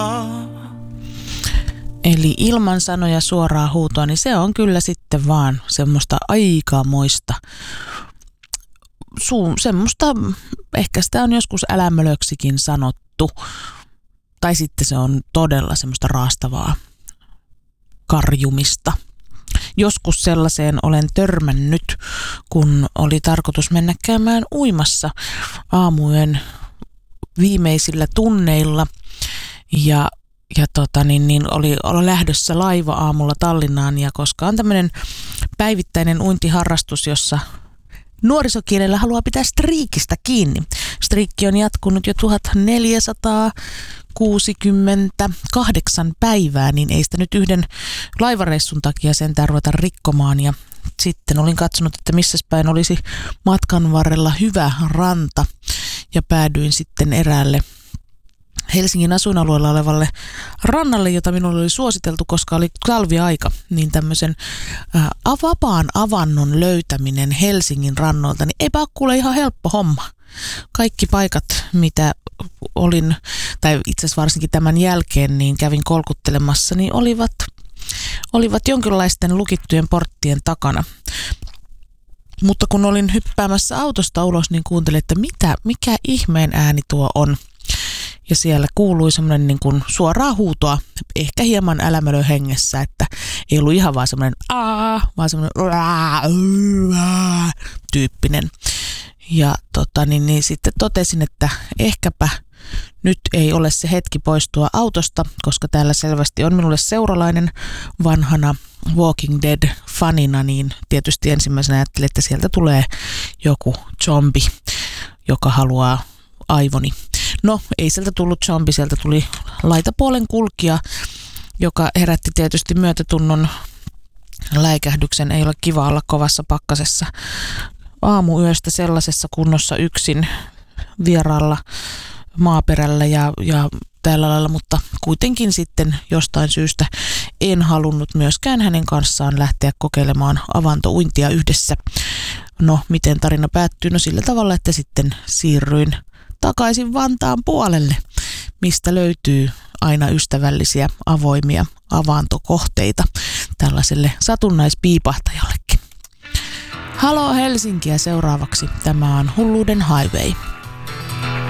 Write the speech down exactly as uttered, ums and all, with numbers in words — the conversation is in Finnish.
Eli ilman sanoja suoraa huutoa, niin se on kyllä sitten vaan semmoista aikamoista, Suu, semmoista, ehkä sitä on joskus älämölöksikin sanottu, tai sitten se on todella semmoista raastavaa karjumista. Joskus sellaiseen olen törmännyt, kun oli tarkoitus mennä käymään uimassa aamuyön viimeisillä tunneilla ja Ja tota, niin, niin oli, oli lähdössä laiva aamulla Tallinnaan, ja koska on tämmöinen päivittäinen uintiharrastus, jossa nuorisokielellä haluaa pitää striikistä kiinni. Striikki on jatkunut jo tuhatneljäsataakuusikymmentäkahdeksan päivää, niin ei sitä nyt yhden laivareissun takia sentään ruveta rikkomaan. Ja sitten olin katsonut, että missäs päin olisi matkan varrella hyvä ranta, ja päädyin sitten eräälle Helsingin asuinalueella olevalle rannalle, jota minulle oli suositeltu, koska oli talviaika, niin tämmöisen ää, vapaan avannon löytäminen Helsingin rannoilta, niin eipä ole kuule ihan helppo homma. Kaikki paikat, mitä olin, tai itse asiassa varsinkin tämän jälkeen, niin kävin kolkuttelemassa, niin olivat, olivat jonkinlaisten lukittujen porttien takana. Mutta kun olin hyppäämässä autosta ulos, niin kuuntelin, että mitä, mikä ihmeen ääni tuo on. Ja siellä kuului semmoinen niin kuin suoraa huutoa, ehkä hieman älämölö hengessä, että ei ollut ihan vaan semmoinen aah, vaan semmoinen ää, ää, tyyppinen. Ja tota, niin, niin sitten totesin, että ehkäpä nyt ei ole se hetki poistua autosta, koska täällä selvästi on minulle seuralainen vanhana Walking Dead-fanina, niin tietysti ensimmäisenä ajattelin, että sieltä tulee joku zombi, joka haluaa aivoni. No, ei sieltä tullut zombi, sieltä tuli laitapuolen kulkija, joka herätti tietysti myötätunnon läikähdyksen. Ei ole kiva olla kovassa pakkasessa aamuyöstä sellaisessa kunnossa yksin vieraalla maaperällä ja, ja tällä lailla, mutta kuitenkin sitten jostain syystä en halunnut myöskään hänen kanssaan lähteä kokeilemaan avantouintia yhdessä. No, miten tarina päättyy? No sillä tavalla, että sitten siirryin takaisin Vantaan puolelle, mistä löytyy aina ystävällisiä avoimia avantokohteita tällaiselle satunnaispiipahtajallekin. Haloo Helsinkiä seuraavaksi. Tämä on Hulluuden Highway.